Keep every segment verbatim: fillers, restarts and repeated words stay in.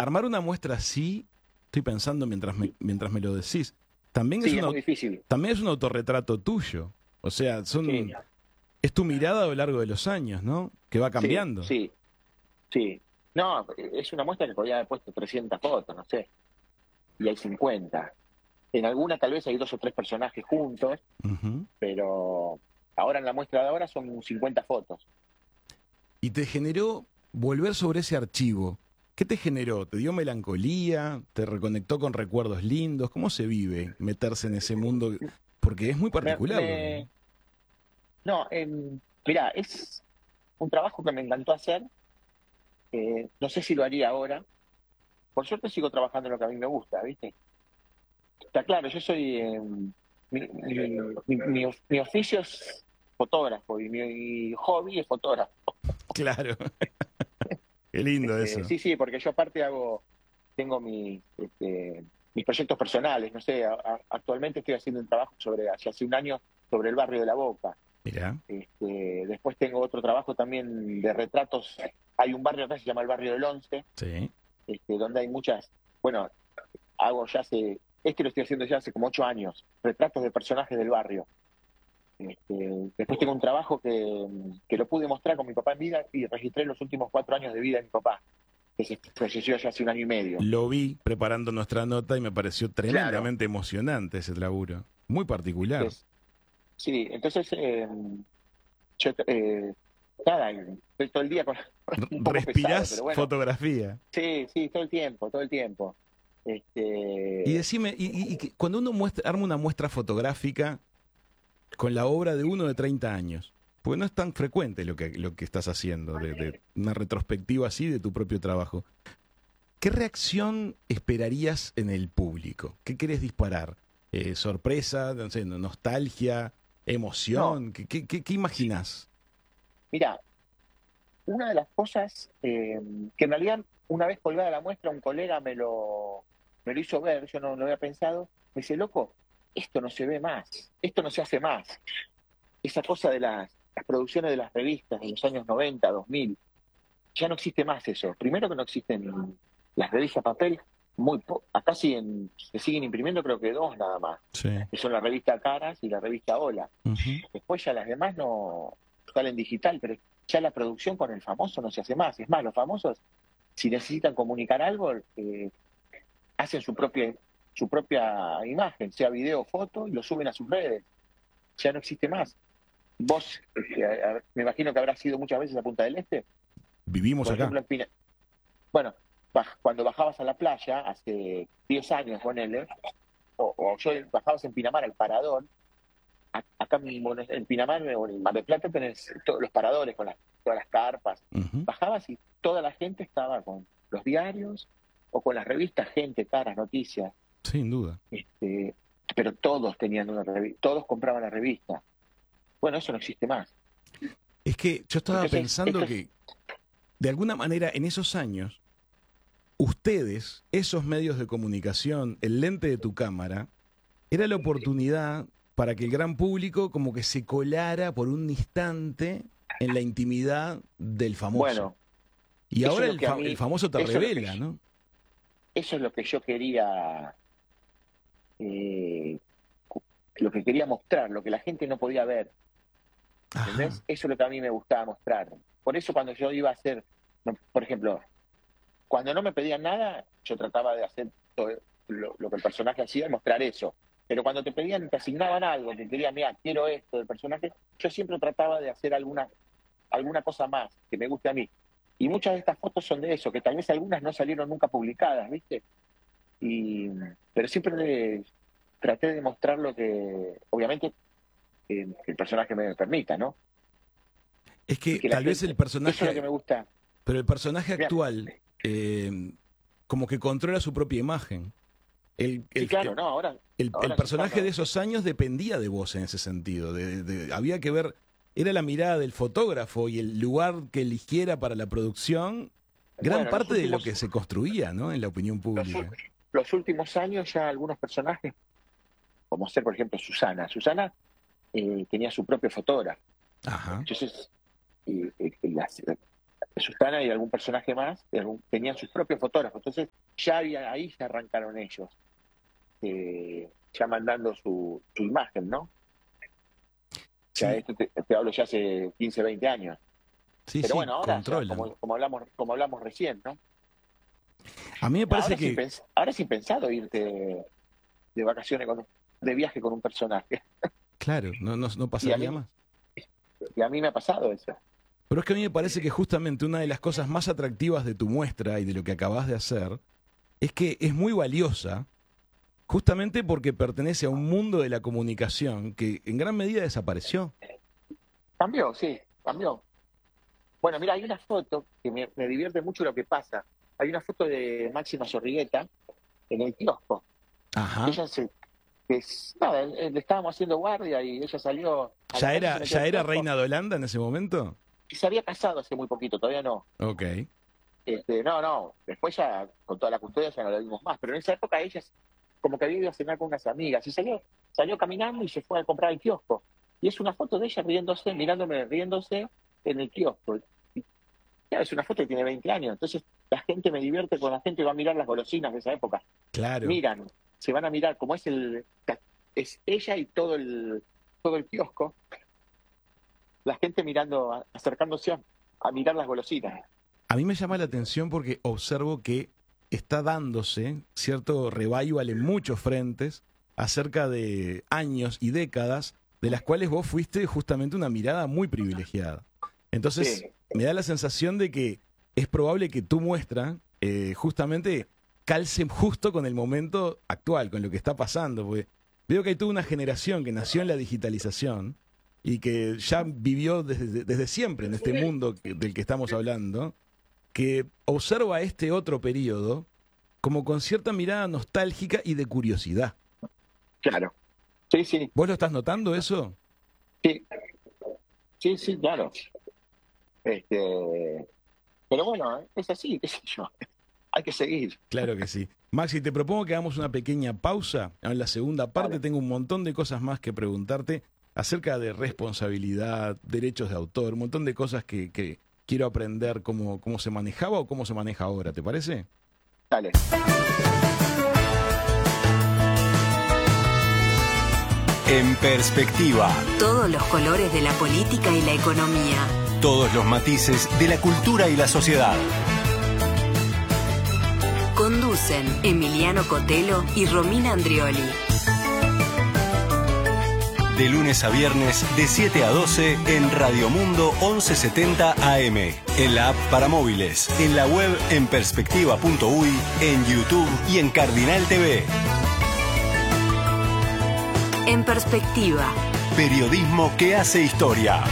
armar una muestra así, estoy pensando mientras me, mientras me lo decís, también, Sí, es, es una, muy difícil. también es un autorretrato tuyo. O sea, son, Sí, es tu mirada a lo largo de los años, ¿no? Que va sí, cambiando. sí, sí. No, es una muestra que podría haber puesto trescientas fotos, no sé, y hay cincuenta. En alguna tal vez hay dos o tres personajes juntos, Ujú. pero ahora en la muestra de ahora son cincuenta fotos. Y te generó volver sobre ese archivo. ¿Qué te generó? ¿Te dio melancolía? ¿Te reconectó con recuerdos lindos? ¿Cómo se vive meterse en ese mundo? Porque es muy Me, particular lo que... me- no, em, mirá, es un trabajo que me encantó hacer. Eh, no sé si lo haría ahora. Por suerte sigo trabajando en lo que a mí me gusta, ¿viste? Está claro, yo soy... em, mi, mi- mi- mi of- mi oficio es fotógrafo y mi hobby es fotógrafo. Claro, qué lindo Este, eso. sí, sí, porque yo aparte hago, tengo mi, este, mis proyectos personales, no sé, a- a- actualmente estoy haciendo un trabajo sobre, hace hace un año, sobre el barrio de La Boca. Mirá, Este, después tengo otro trabajo también de retratos. Hay un barrio acá que se llama el barrio del Once, sí. este, donde hay muchas, bueno, hago ya hace, este lo estoy haciendo ya hace como ocho años, retratos de personajes del barrio. Este, después tengo un trabajo que, que lo pude mostrar con mi papá en vida y registré los últimos cuatro años de vida de mi papá, que se falleció ya hace un año y medio. Lo vi preparando nuestra nota y me pareció Claro. tremendamente emocionante ese laburo. Muy particular. Entonces, sí, entonces eh, yo, eh, nada, estoy todo el día con, R- un poco pesado, Respirás pero bueno, fotografía. sí, sí, todo el tiempo, todo el tiempo. Y Este, decime, y, y- y que cuando uno muestra, arma una muestra fotográfica con la obra de uno de treinta años, porque no es tan frecuente lo que, lo que estás haciendo, de, de una retrospectiva así de tu propio trabajo, ¿qué reacción esperarías en el público? ¿Qué querés disparar? Eh, ¿Sorpresa? No sé, ¿nostalgia? no, ¿Emoción? ¿Qué, qué, qué, qué imaginás? mira, una de las cosas eh, que en realidad una vez colgada la muestra un colega me lo, me lo hizo ver, yo no lo había pensado, me dice, loco, esto no se ve más, esto no se hace más. Esa cosa de las, las producciones de las revistas de los años noventa, dos mil, ya no existe más eso. Primero que no existen las revistas papel, muy po acá siguen, se siguen imprimiendo creo que dos nada más, Sí. que son la revista Caras y la revista Hola. Ujú. Después ya las demás no salen digital, pero ya la producción con el famoso no se hace más. Es más, los famosos, si necesitan comunicar algo, eh, hacen su propia, su propia imagen, sea video o foto, y lo suben a sus redes. Ya no existe más. Vos, eh, a- a- me imagino que habrás ido muchas veces a Punta del Este, Vivimos por acá. ejemplo, en Pina. Bueno, baj- cuando bajabas a la playa, hace diez años, ponele, o, o yo bajabas en Pinamar al parador, a- acá mismo en en Pinamar o en Mar del Plata tenés todos los paradores con las, todas las carpas. Ujú. Bajabas y toda la gente estaba con los diarios o con las revistas, gente, caras, noticias. Sin duda. Este, pero todos tenían una revista, todos compraban la revista. Bueno, eso no existe más. Es que yo estaba Entonces, pensando esto es, que, de alguna manera, en esos años, ustedes, esos medios de comunicación, el lente de tu cámara, era la oportunidad para que el gran público como que se colara por un instante en la intimidad del famoso. bueno, Y eso ahora es lo el, que a fa- el mí, famoso te eso es lo que, revela, ¿no? eso es lo que yo quería, eh, lo que quería mostrar, lo que la gente no podía ver. Ajá. ¿Entendés? Eso es lo que a mí me gustaba mostrar. Por eso cuando yo iba a hacer, no, por ejemplo, cuando no me pedían nada, yo trataba de hacer todo lo, lo que el personaje hacía, mostrar eso. Pero cuando te pedían, te asignaban algo, que querían, mira, quiero esto del personaje, yo siempre trataba de hacer alguna, alguna cosa más que me guste a mí. Y muchas de estas fotos son de eso, que tal vez algunas no salieron nunca publicadas, ¿viste? Y, pero siempre de- traté de mostrar lo que, obviamente, eh, que el personaje me permita, ¿no? Es Y que que la tal vez el gente, eso es lo que personaje, me gusta. pero el personaje Mirá, actual eh, como que controla su propia imagen. El, sí, el, claro, el, no, ahora, el- el ahora se está, personaje de no, esos años dependía de vos en ese sentido. De, de- había que ver, era la mirada del fotógrafo y el lugar que eligiera para la producción, gran bueno, los parte de lo que últimos, se construía, ¿no? En la opinión los, ul- pública. los últimos años ya algunos personajes, como ser, por ejemplo, Susana. Susana eh, tenía su propio fotógrafo. Ajá. Entonces, eh, eh, las- Susana y algún personaje más algún, tenían sus propios fotógrafos. Entonces ya había, ahí se arrancaron ellos, eh, ya mandando su, su imagen, ¿no? Sí. O sea, esto te, te hablo ya hace quince, veinte años. Sí, Pero sí, bueno, ahora, ya, controlan. como, como, hablamos, como hablamos recién, ¿no? A mí me parece ahora que... Es impens- ahora es impensado irte de, de vacaciones, con, de viaje con un personaje. Claro, no, no, no pasaría y mí, más. Y a mí me ha pasado eso. Pero es que a mí me parece que justamente una de las cosas más atractivas de tu muestra y de lo que acabas de hacer es que es muy valiosa justamente porque pertenece a un mundo de la comunicación que en gran medida desapareció. Cambió, sí, cambió. Bueno, mira, hay una foto que me, me divierte mucho lo que pasa. Hay una foto de Máxima Zorrigueta en el kiosco. Ajá. Ella se, que es, nada, le estábamos haciendo guardia y ella salió... ¿Ya era, ya era reina de Holanda en ese momento? Y se había casado hace muy poquito, todavía no. Ok. Este, no, no, después ya con toda la custodia ya no la vimos más, pero en esa época ella como que había ido a cenar con unas amigas y salió, salió caminando y se fue a comprar el kiosco. Y es una foto de ella riéndose, mirándome, riéndose en el kiosco. Y, claro, es una foto que tiene veinte años, entonces la gente me divierte con la gente, va a mirar las golosinas de esa época. Claro. Miran, se van a mirar, como es el es ella y todo el todo el kiosco, la gente mirando, acercándose a, a mirar las golosinas. A mí me llama la atención porque observo que está dándose cierto revival en muchos frentes acerca de años y décadas de las cuales vos fuiste justamente una mirada muy privilegiada. Entonces, sí, me da la sensación de que es probable que tu muestra eh, justamente calce justo con el momento actual, con lo que está pasando, porque veo que hay toda una generación que nació en la digitalización y que ya vivió desde, desde siempre en este mundo que, del que estamos hablando, que observa este otro periodo como con cierta mirada nostálgica y de curiosidad. Claro. Sí, sí. ¿Vos lo estás notando eso? Sí. Sí, sí, claro. Este... Pero bueno, es así, qué sé yo. Hay que seguir. Claro que sí. Maxi, te propongo que hagamos una pequeña pausa. En la segunda parte vale. Tengo un montón de cosas más que preguntarte acerca de responsabilidad, derechos de autor, un montón de cosas que, que quiero aprender cómo, cómo se manejaba o cómo se maneja ahora. ¿Te parece? Dale. En perspectiva. Todos los colores de la política y la economía. Todos los matices de la cultura y la sociedad. Conducen Emiliano Cotelo y Romina Andrioli. De lunes a viernes, de siete a doce, en Radio Mundo once setenta A M. En la app para móviles, en la web en perspectiva punto uy, en YouTube y en Cardinal T V. En perspectiva. Periodismo que hace historia.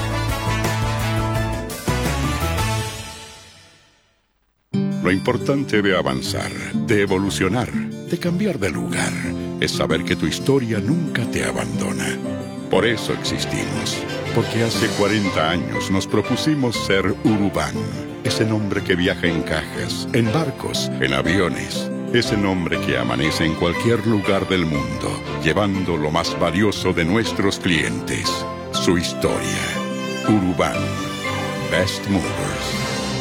Lo importante de avanzar, de evolucionar, de cambiar de lugar, es saber que tu historia nunca te abandona. Por eso existimos, porque hace cuarenta años nos propusimos ser Urubán, ese nombre que viaja en cajas, en barcos, en aviones, ese nombre que amanece en cualquier lugar del mundo, llevando lo más valioso de nuestros clientes, su historia. Urubán, Best Movers.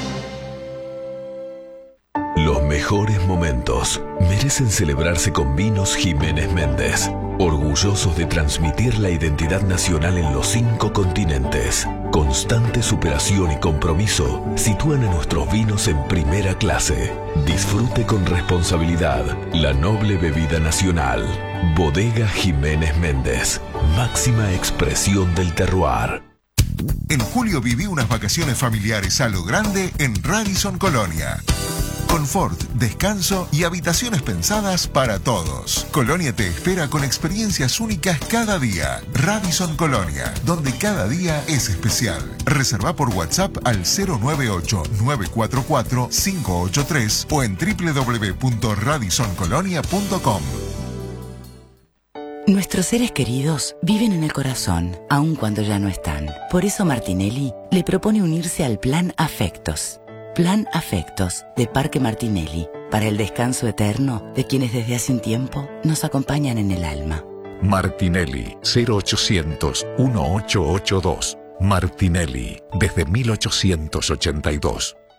Los mejores momentos merecen celebrarse con Vinos Jiménez Méndez, orgullosos de transmitir la identidad nacional en los cinco continentes. Constante superación y compromiso sitúan a nuestros vinos en primera clase. Disfrute con responsabilidad la noble bebida nacional. Bodega Jiménez Méndez, máxima expresión del terroir. En julio viví unas vacaciones familiares a lo grande en Radisson Colonia. Confort, descanso y habitaciones pensadas para todos. Colonia te espera con experiencias únicas cada día. Radisson Colonia, donde cada día es especial. Reserva por WhatsApp al cero nueve ocho, nueve cuatro cuatro, cinco ocho tres o en doble u doble u doble u punto radisson colonia punto com. Nuestros seres queridos viven en el corazón, aun cuando ya no están. Por eso Martinelli le propone unirse al Plan Afectos. Plan Afectos de Parque Martinelli, para el descanso eterno de quienes desde hace un tiempo nos acompañan en el alma. Martinelli, cero ochocientos, dieciocho ochenta y dos. Martinelli, desde mil ochocientos ochenta y dos.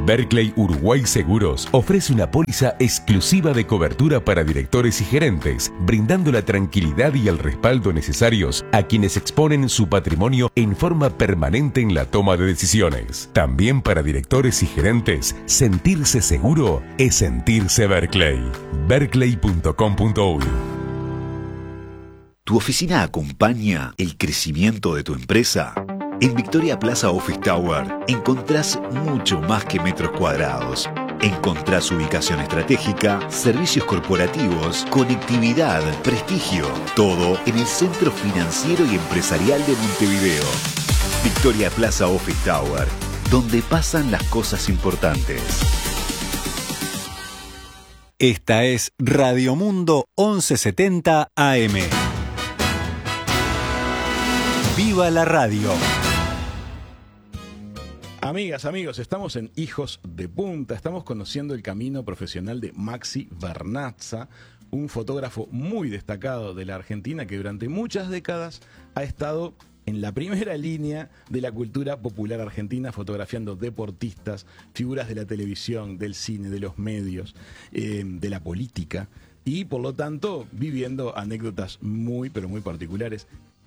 Berkeley Uruguay Seguros ofrece una póliza exclusiva de cobertura para directores y gerentes, brindando la tranquilidad y el respaldo necesarios a quienes exponen su patrimonio en forma permanente en la toma de decisiones. También para directores y gerentes, sentirse seguro es sentirse Berkeley. berkeley punto com punto uy. ¿Tu oficina acompaña el crecimiento de tu empresa? En Victoria Plaza Office Tower encontrás mucho más que metros cuadrados. Encontrás ubicación estratégica, servicios corporativos, conectividad, prestigio. Todo en el centro financiero y empresarial de Montevideo. Victoria Plaza Office Tower, donde pasan las cosas importantes. Esta es Radio Mundo once setenta A M. ¡Viva la radio! Amigas, amigos, estamos en Hijos de Punta, estamos conociendo el camino profesional de Maxi Vernazza, un fotógrafo muy destacado de la Argentina que durante muchas décadas ha estado en la primera línea de la cultura popular argentina, fotografiando deportistas, figuras de la televisión, del cine, de los medios, eh, de la política, y por lo tanto viviendo anécdotas muy, pero muy particulares.